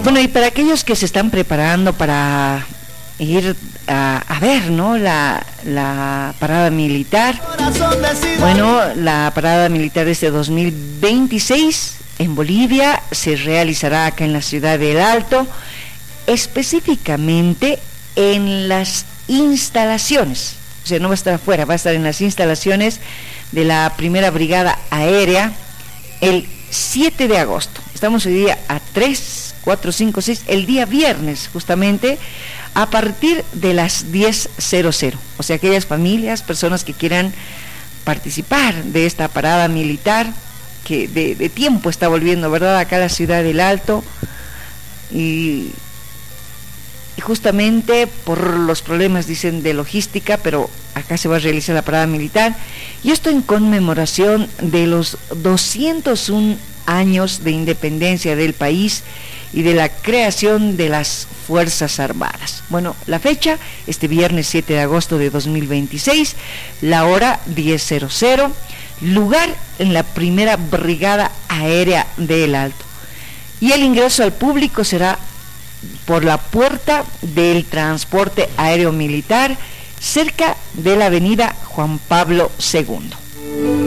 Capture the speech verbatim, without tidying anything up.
Bueno, y para aquellos que se están preparando para ir a, a ver, ¿no?, la, la parada militar. Bueno, la parada militar de este dos mil veintiséis en Bolivia se realizará acá en la ciudad del Alto, específicamente en las instalaciones. O sea, no va a estar afuera, va a estar en las instalaciones de la Primera Brigada Aérea el siete de agosto. Estamos hoy día a tres, cuatro, cinco, seis, el día viernes justamente, a partir de las diez horas. O sea, aquellas familias, personas que quieran participar de esta parada militar, que de, de tiempo está volviendo, ¿verdad?, acá a la ciudad del Alto, y, y justamente por los problemas, dicen, de logística, pero acá se va a realizar la parada militar, y esto en conmemoración de los doscientos uno años de independencia del país y de la creación de las Fuerzas Armadas. Bueno, la fecha, este viernes siete de agosto de dos mil veintiséis, la hora diez horas, lugar en la Primera Brigada Aérea del Alto. Y el ingreso al público será por la puerta del transporte aéreo militar, cerca de la avenida Juan Pablo segundo.